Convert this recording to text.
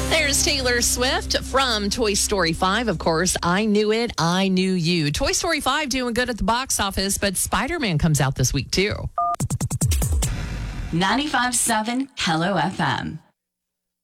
There's Taylor Swift from Toy Story 5, of course. I Knew It, I Knew You. Toy Story 5 doing good at the box office, but Spider-Man comes out this week, too. 95.7 Hello FM.